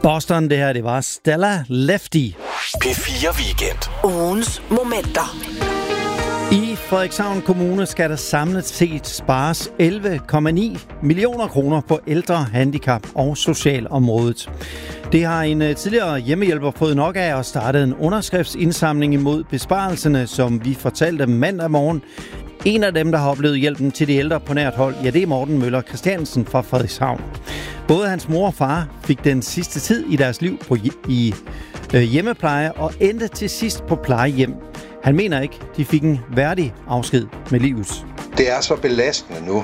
Boston, det her, det var Stella Lefty. P4 Weekend. Ugens momenter. I Frederikshavn Kommune skal der samlet set spares 11,9 millioner kroner på ældre, handicap og socialområdet. Det har en tidligere hjemmehjælper fået nok af og startet en underskriftsindsamling imod besparelserne, som vi fortalte mandag morgen. En af dem, der har oplevet hjælpen til de ældre på nært hold, ja, det er Morten Møller Christiansen fra Frederikshavn. Både hans mor og far fik den sidste tid i deres liv i hjemmepleje og endte til sidst på plejehjem. Han mener ikke, de fik en værdig afsked med livet. Det er så belastende nu,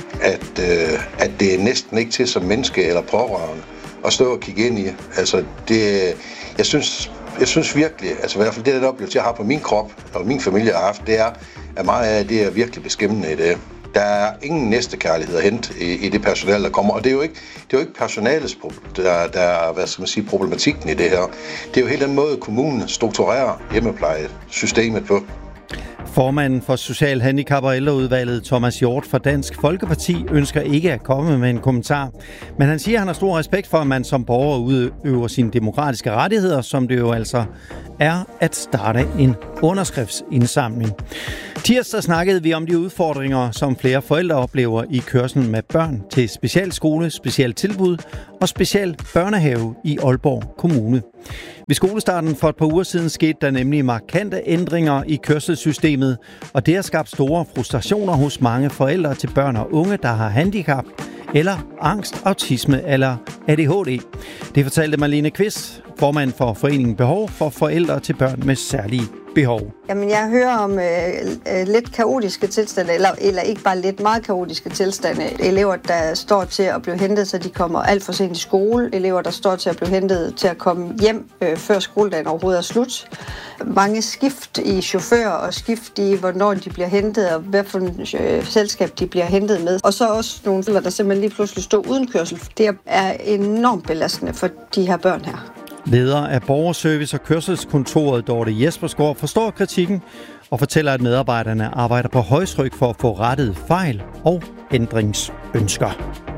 at det er næsten ikke til som menneske eller pårørende at stå og kigge ind i. Altså, jeg synes virkelig, altså i hvert fald det, der oplevelse, jeg har på min krop, og min familie har haft, det er, at meget af det er virkelig beskæmmende i det. Der er ingen næstekærlighed at hente i det personale, der kommer. Og det er jo ikke personalets, der er, hvad skal man sige, problematikken i det her. Det er jo helt den måde, kommunen strukturerer hjemmeplejesystemet på. Formanden for Social-, Handicap- og Ældreudvalget, Thomas Hjort fra Dansk Folkeparti, ønsker ikke at komme med en kommentar. Men han siger, at han har stor respekt for, at man som borger udøver sine demokratiske rettigheder, som det jo altså er at starte en underskriftsindsamling. Tirsdag snakkede vi om de udfordringer, som flere forældre oplever i kørslen med børn til specialskole, specialtilbud og special børnehave i Aalborg Kommune. Ved skolestarten for et par uger siden skete der nemlig markante ændringer i kørselssystemet, og det har skabt store frustrationer hos mange forældre til børn og unge, der har handicap, eller angst, autisme eller ADHD. Det fortalte Marlene Kvist, formand for foreningen Behov for forældre til børn med særlige behov. Jamen, jeg hører om lidt kaotiske tilstande, eller ikke bare lidt, meget kaotiske tilstande. Elever, der står til at blive hentet, så de kommer alt for sent i skole. Elever, der står til at blive hentet til at komme hjem, før skoledagen overhovedet er slut. Mange skift i chauffører og skift i, hvornår de bliver hentet, og hvad for en selskab de bliver hentet med. Og så også nogle forældre, der simpelthen lige pludselig står uden kørsel. Det er enormt belastende for de her børn her. Leder af Borgerservice og Kørselskontoret, Dorte Jespersgaard, forstår kritikken og fortæller, at medarbejderne arbejder på højtryk for at få rettet fejl og ændringsønsker.